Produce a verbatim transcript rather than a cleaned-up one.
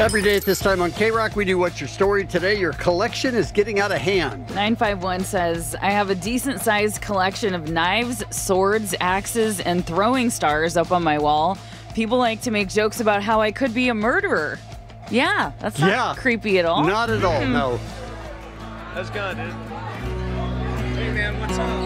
Every day at this time on K-Rock, we do What's Your Story. Today, your collection is getting out of hand. nine five one says, I have a decent-sized collection of knives, swords, axes, and throwing stars up on my wall. People like to make jokes about how I could be a murderer. Yeah, that's not Yeah, creepy at all. Not at all, no. How's it going, dude? Hey, man, what's up?